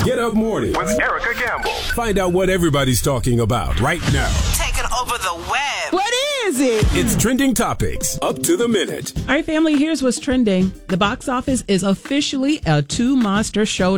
Get Up Morning with Erica Gamble. Find out what everybody's talking about right now. Taking over the web. What is it? It's Trending Topics, up to the minute. All right, family, here's what's trending. The box office is officially a two-monster showdown.